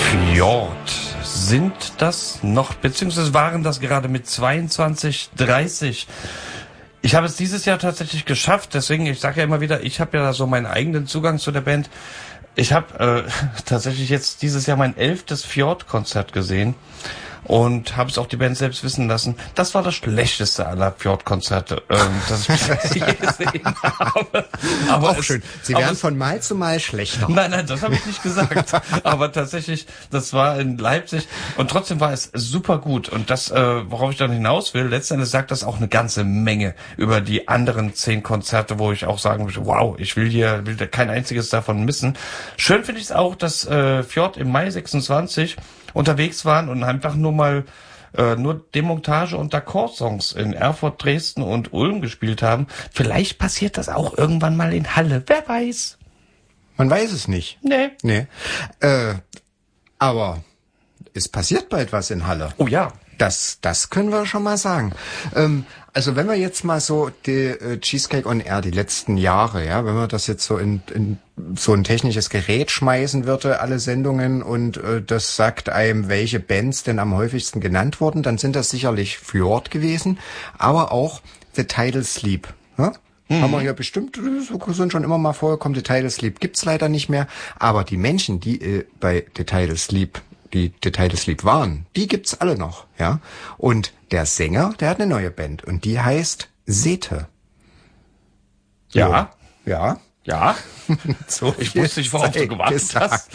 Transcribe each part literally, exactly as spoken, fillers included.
Fjord. Sind das noch, beziehungsweise waren das gerade mit zweiundzwanzig dreißig? Ich habe es dieses Jahr tatsächlich geschafft, deswegen, ich sage ja immer wieder, ich habe ja so meinen eigenen Zugang zu der Band. Ich habe äh, tatsächlich jetzt dieses Jahr mein elftes Fjord-Konzert gesehen und habe es auch die Band selbst wissen lassen. Das war das schlechteste aller Fjord-Konzerte, ähm, das ich je gesehen habe. Aber auch es, schön. Sie werden von Mal zu Mal schlechter. Nein, nein, das habe ich nicht gesagt. Aber tatsächlich, das war in Leipzig und trotzdem war es super gut. Und das, äh, worauf ich dann hinaus will, letztendlich sagt das auch eine ganze Menge über die anderen zehn Konzerte, wo ich auch sagen würde, wow, ich will hier will kein einziges davon missen. Schön finde ich es auch, dass äh, Fjord im Mai sechsundzwanzig unterwegs waren und einfach nur mal äh, nur Demontage- und Akkord-Songs in Erfurt, Dresden und Ulm gespielt haben. Vielleicht passiert das auch irgendwann mal in Halle. Wer weiß? Man weiß es nicht. Nee. Nee. Äh, aber es passiert bald was in Halle. Oh ja. Das, das können wir schon mal sagen. Ähm, also wenn wir jetzt mal so die äh, Cheesecake on Air, die letzten Jahre, ja, wenn man das jetzt so in, in so ein technisches Gerät schmeißen würde, alle Sendungen, und äh, das sagt einem, welche Bands denn am häufigsten genannt wurden, dann sind das sicherlich Fjord gewesen, aber auch The Tidal Sleep. Ja? Mhm. Haben wir ja bestimmt, so sind schon immer mal vorgekommen. The Tidal Sleep gibt's leider nicht mehr, aber die Menschen, die äh, bei The Tidal Sleep die The Tidal Sleep waren, die gibt's alle noch, ja. Und der Sänger, der hat eine neue Band und die heißt Sete. Ja. So. Ja. Ja. So ich wusste nicht, worauf du gewartet hast.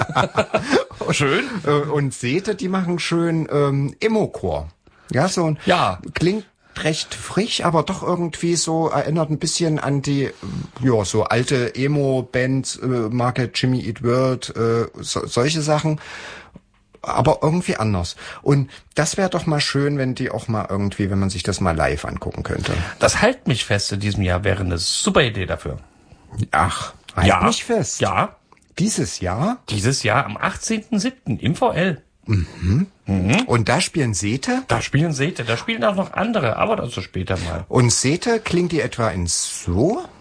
Schön. Und Sete, die machen schön ähm, Emo-Core. Ja, so ein, ja. Klingt recht frisch, aber doch irgendwie so erinnert ein bisschen an die, ja, so alte Emo-Band, äh, Marke Jimmy Eat World, äh, so, solche Sachen. Aber irgendwie anders. Und das wäre doch mal schön, wenn die auch mal irgendwie, wenn man sich das mal live angucken könnte. Das Halt mich fest in diesem Jahr wäre eine super Idee dafür. Ach, Halt ja. mich fest. Ja. Dieses Jahr? Dieses Jahr am achtzehnten siebten im V L. Mhm. Mhm. Und da spielen Sete? Da spielen Sete, da spielen auch noch andere, aber dazu später mal. Und Sete, klingt die etwa in so?